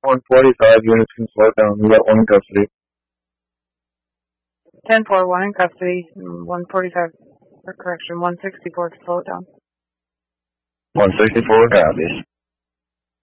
145 units can slow down. We got one in custody. 10-4, one in custody. 145, or correction, 164 to slow it down. 164 copies.